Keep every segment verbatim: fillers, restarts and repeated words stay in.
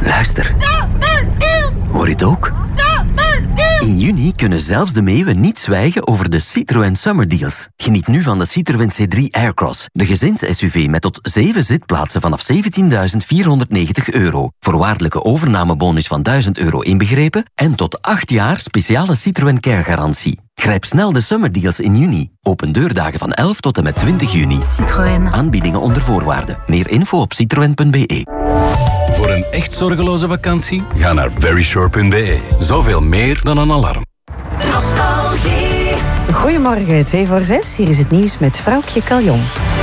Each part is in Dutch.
Luister. Hoor je het ook? In juni kunnen zelfs de meeuwen niet zwijgen over de Citroën Summer Deals. Geniet nu van de Citroën C drie Aircross, de gezins-S U V met tot zeven zitplaatsen vanaf zeventienduizend vierhonderdnegentig euro. Voorwaardelijke overnamebonus van duizend euro inbegrepen en tot acht jaar speciale Citroën Care-garantie. Grijp snel de Summer Deals in juni. Open deurdagen van elf tot en met twintig juni. Citroën. Aanbiedingen onder voorwaarden. Meer info op citroen punt b e. Voor een echt zorgeloze vakantie, ga naar verisure punt b e. Zoveel meer dan een alarm. Nostalgie. Goedemorgen, twee voor zes. Hier is het nieuws met Vrouwtje Caljon.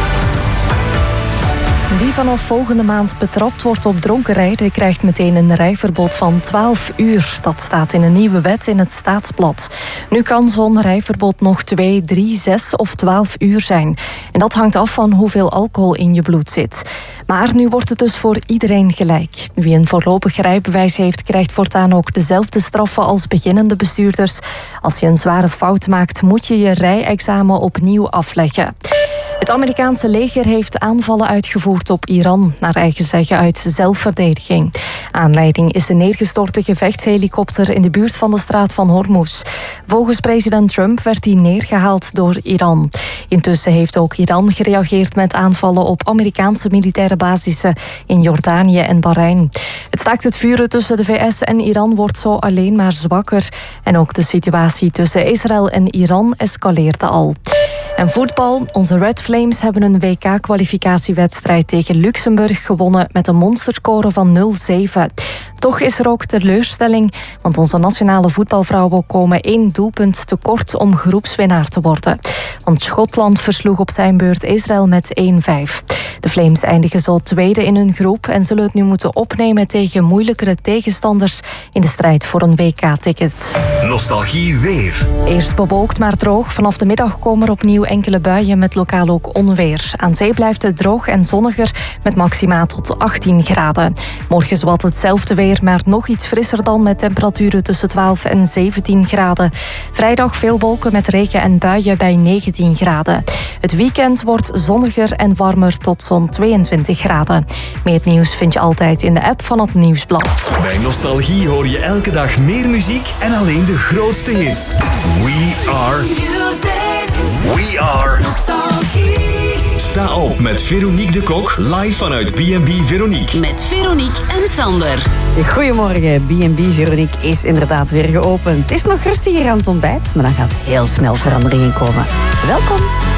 Wie vanaf volgende maand betrapt wordt op dronken rijden, krijgt meteen een rijverbod van twaalf uur. Dat staat in een nieuwe wet in het Staatsblad. Nu kan zo'n rijverbod nog twee, drie, zes of twaalf uur zijn. En dat hangt af van hoeveel alcohol in je bloed zit. Maar nu wordt het dus voor iedereen gelijk. Wie een voorlopig rijbewijs heeft, krijgt voortaan ook dezelfde straffen als beginnende bestuurders. Als je een zware fout maakt, moet je je rijexamen opnieuw afleggen. Het Amerikaanse leger heeft aanvallen uitgevoerd op Iran, naar eigen zeggen uit zelfverdediging. Aanleiding is de neergestorte gevechtshelikopter in de buurt van de straat van Hormuz. Volgens president Trump werd die neergehaald door Iran. Intussen heeft ook Iran gereageerd met aanvallen op Amerikaanse militaire basissen in Jordanië en Bahrein. Het staakt het vuren tussen de V S en Iran wordt zo alleen maar zwakker. En ook de situatie tussen Israël en Iran escaleerde al. En voetbal. Onze Red Flames hebben een W K-kwalificatiewedstrijd tegen Luxemburg gewonnen met een monsterscore van nul zeven. Toch is er ook teleurstelling, want onze nationale voetbalvrouwen komen één doelpunt tekort om groepswinnaar te worden. Want Schotland versloeg op zijn beurt Israël met één vijf. De Flames eindigen zo tweede in hun groep en zullen het nu moeten opnemen tegen moeilijkere tegenstanders in de strijd voor een W K-ticket. Nostalgie weer. Eerst bewolkt maar droog. Vanaf de middag komen er opnieuw enkele buien met lokaal ook onweer. Aan zee blijft het droog en zonniger met maxima tot achttien graden. Morgen zowat hetzelfde weer, maar nog iets frisser dan met temperaturen tussen twaalf en zeventien graden. Vrijdag veel wolken met regen en buien bij negentien graden. Het weekend wordt zonniger en warmer tot zo'n tweeëntwintig graden. Meer nieuws vind je altijd in de app van het Nieuwsblad. Bij Nostalgie hoor je elke dag meer muziek en alleen de grootste hits. We are music. We are Nostalgie. Sta op met Veronique de Kok, live vanuit B en B Veronique. Met Veronique en Sander. Goedemorgen, B en B Veronique is inderdaad weer geopend. Het is nog rustig hier aan het ontbijt, maar dan gaat heel snel veranderingen komen. Welkom.